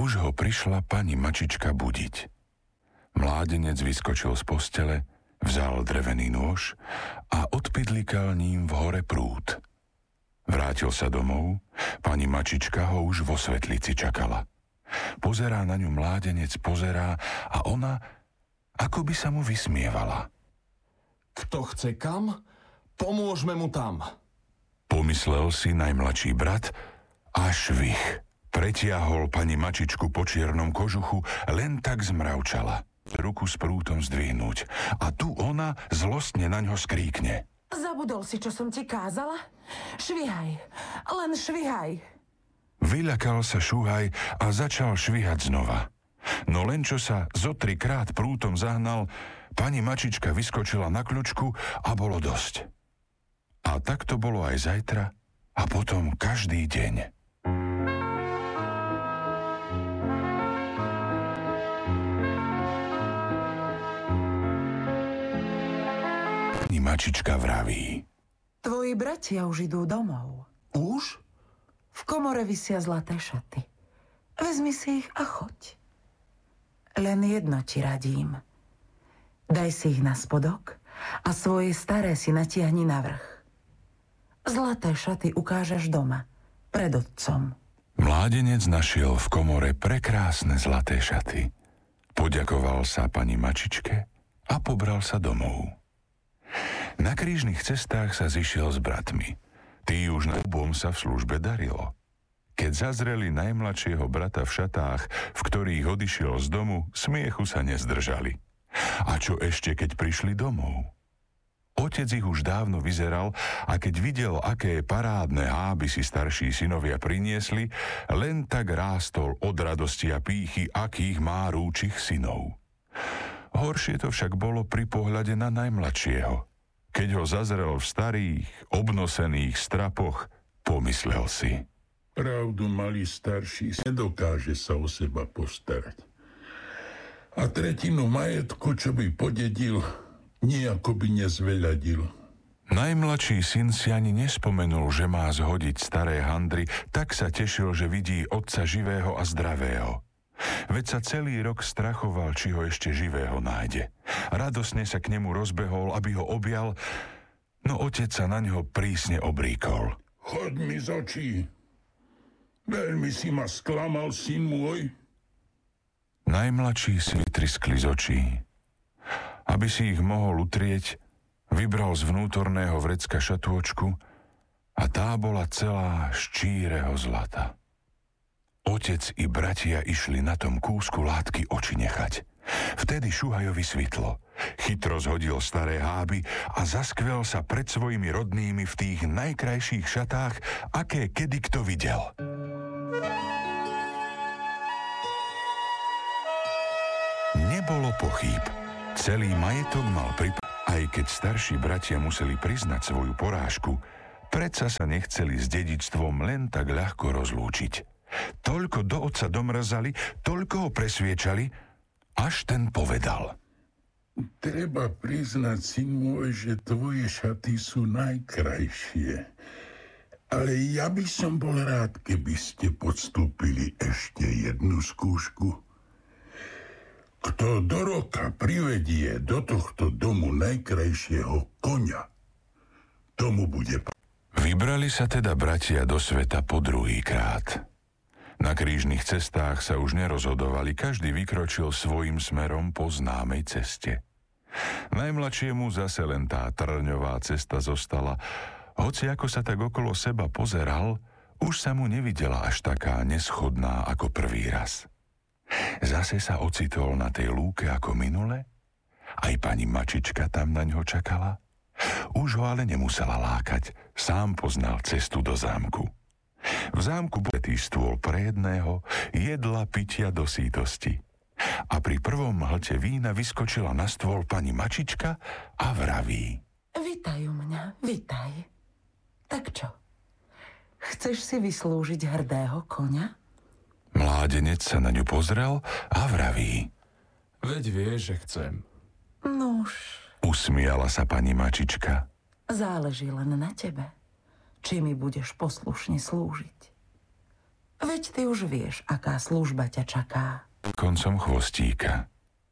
už ho prišla pani Mačička budiť. Mládenec vyskočil z postele, vzal drevený nôž a odpidlikal ním v hore prúd. Vrátil sa domov, pani Mačička ho už vo svetlici čakala. Pozerá na ňu mládenec, pozerá a ona ako by sa mu vysmievala. Kto chce kam, pomôžme mu tam. Pomyslel si najmladší brat a švih. Pretiahol pani Mačičku po čiernom kožuchu, len tak zmravčala. Ruku s prútom zdvihnúť a tu ona zlostne na ňo skríkne. Zabudol si, čo som ti kázala? Švihaj, len švihaj. Vyľakal sa Šuhaj a začal švihať znova. No len čo sa zo 3-krát prútom zahnal, pani Mačička vyskočila na kľučku a bolo dosť. A tak to bolo aj zajtra a potom každý deň. Pani Mačička vraví. Tvoji bratia už idú domov. Už? V komore visia zlaté šaty. Vezmi si ich a choď. Len jedno ti radím. Daj si ich na spodok a svoje staré si natiahni na vrch. Zlaté šaty ukážeš doma, pred otcom. Mládenec našiel v komore prekrásne zlaté šaty. Poďakoval sa pani Mačičke a pobral sa domov. Na krížnych cestách sa zišiel s bratmi. Tí už na obom sa v službe darilo. Keď zazreli najmladšieho brata v šatách, v ktorých odišiel z domu, smiechu sa nezdržali. A čo ešte, keď prišli domov? Otec ich už dávno vyzeral a keď videl, aké parádne háby si starší synovia priniesli, len tak rástol od radosti a pýchy, akých má rúčich synov. Horšie to však bolo pri pohľade na najmladšieho. Keď ho zazrel v starých, obnosených strapoch, pomyslel si. Pravdu, malý starší nedokáže sa o seba postarať. A tretinu majetku, čo by podedil, nejako by nezveľadil. Najmladší syn si ani nespomenul, že má zhodiť staré handry, tak sa tešil, že vidí otca živého a zdravého. Veď sa celý rok strachoval, či ho ešte živého nájde. Radosne sa k nemu rozbehol, aby ho objal, no otec sa na ňo prísne obríkol. Choď mi z očí. Veľmi si ma sklamal, syn môj. Najmladší si vytriskli z očí. Aby si ich mohol utrieť, vybral z vnútorného vrecka šatôčku a tá bola celá z číreho zlata. Otec i bratia išli na tom kúsku látky oči nechať. Vtedy Šuhajovi svitlo. Chytro zhodil staré háby a zaskvel sa pred svojimi rodnými v tých najkrajších šatách, aké kedy kto videl. Nebolo pochýb. Celý majetok mal aj keď starší bratia museli priznať svoju porážku, predsa sa nechceli s dedičstvom len tak ľahko rozlúčiť. Toľko do otca domrzali, toľko ho presviečali, až ten povedal. Treba priznať, syn môj, že tvoje šaty sú najkrajšie. Ale ja by som bol rád, keby ste podstúpili ešte jednu skúšku. Kto do roka privedie do tohto domu najkrajšieho koňa, tomu bude... Vybrali sa teda bratia do sveta po druhýkrát. Na krížnych cestách sa už nerozhodovali, každý vykročil svojim smerom po známej ceste. Najmladšiemu zase len tá trňová cesta zostala, hoci ako sa tak okolo seba pozeral, už sa mu nevidela až taká neschodná ako prvý raz. Zase sa ocitol na tej lúke ako minule, aj pani Mačička tam na ňo čakala. Už ho ale nemusela lákať, sám poznal cestu do zámku. V zámku bol stôl pre jedného, jedla, pitia do sítosti. A pri prvom hlte vína vyskočila na stôl pani Mačička a vraví. Vitaj u mňa, vitaj. Tak čo? Chceš si vyslúžiť hrdého koňa? Mládenec sa na ňu pozrel a vraví. Veď vieš, že chcem. Nuž. Usmiala sa pani Mačička. Záleží len na tebe, či mi budeš poslušne slúžiť. Veď ty už vieš, aká služba ťa čaká. Koncom chvostíka.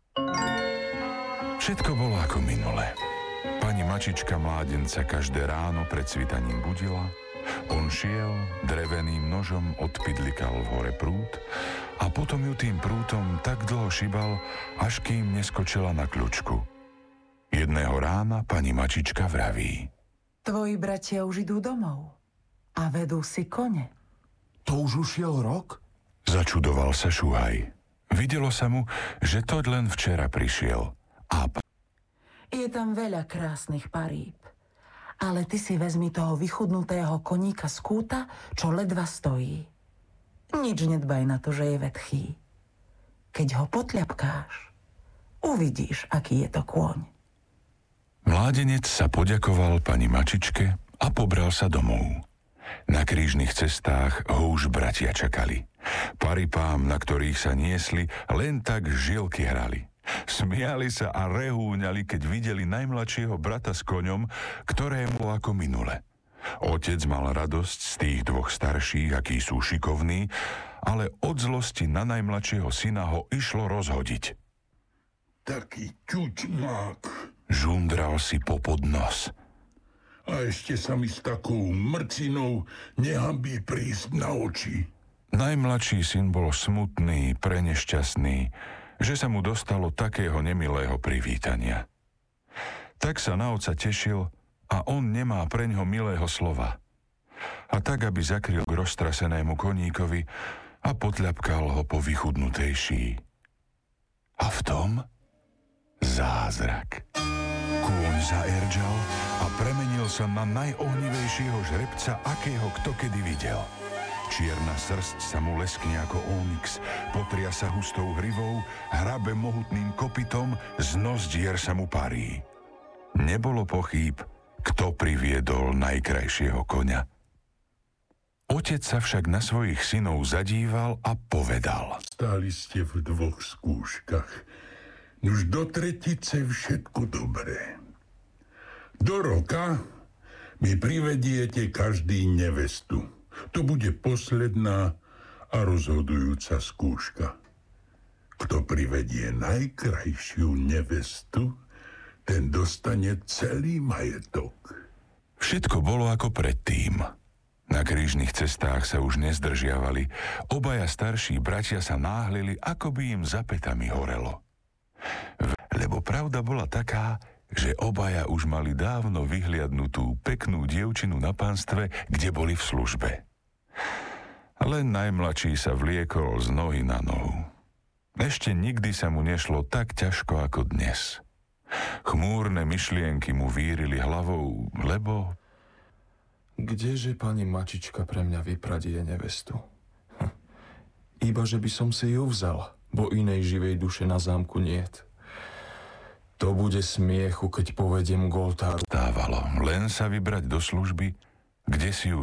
Všetko bolo ako minule. Pani Mačička mládenca každé ráno pred svitaním budila. On šiel, dreveným nožom odpidlikal v hore prút a potom ju tým prútom tak dlho šibal, až kým neskočila na kľučku. Jedného rána pani Mačička vraví: Tvoji bratia už idú domov a vedú si kone. To už ušiel rok? Začudoval sa Šuhaj. Videlo sa mu, že to len včera prišiel. A Je tam veľa krásnych paríb. Ale ty si vezmi toho vychudnutého koníka z kúta, čo ledva stojí. Nič nedbaj na to, že je vetchý. Keď ho potľapkáš, uvidíš, aký je to kôň. mládenec sa poďakoval pani Mačičke a pobral sa domov. Na krížnych cestách ho už bratia čakali. Paripám, na ktorých sa niesli, len tak žilky hrali. Smiali sa a rehúňali, keď videli najmladšieho brata s koňom, ktorému ako minule. Otec mal radosť z tých dvoch starších, akí sú šikovní, ale od zlosti na najmladšieho syna ho išlo rozhodiť. Taký ťučmák. Žundral si popod nos. A ešte sa mi s takou mrcinou nehambí prísť na oči. Najmladší syn bol smutný, prenešťastný, že sa mu dostalo takého nemilého privítania. Tak sa na otca tešil a on nemá preňho milého slova. A tak, aby zakryl k roztrasenému koníkovi a potľapkal ho po vychudnutej šíji. A v tom zázrak. Kôň zaerdžal a premenil sa na najohnivejšieho žrebca, akého kto kedy videl. Čierna srsť sa mu leskne ako onyx, potria sa hustou hrivou, hrabe mohutným kopytom, z nozdier sa mu parí. Nebolo pochýb, kto priviedol najkrajšieho koňa. Otec sa však na svojich synov zadíval a povedal: Stáli ste v dvoch skúškach. Už do tretice všetko dobré. Do roka mi privediete každý nevestu. To bude posledná a rozhodujúca skúška. Kto privedie najkrajšiu nevestu, ten dostane celý majetok. Všetko bolo ako predtým. Na krížnych cestách sa už nezdržiavali, obaja starší bratia sa náhlili, ako by im za pätami horelo. Lebo pravda bola taká, že obaja už mali dávno vyhliadnutú peknú dievčinu na pánstve, kde boli v službe. Len najmladší sa vliekol z nohy na nohu. Ešte nikdy sa mu nešlo tak ťažko ako dnes. Chmúrne myšlienky mu vírili hlavou, lebo... Kdeže pani Mačička pre mňa vypradie nevestu? Iba, že by som si ju vzal, bo inej živej duše na zámku niet. To bude smiechu, keď povediem k oltáru. Stávalo len sa vybrať do služby, kde si ju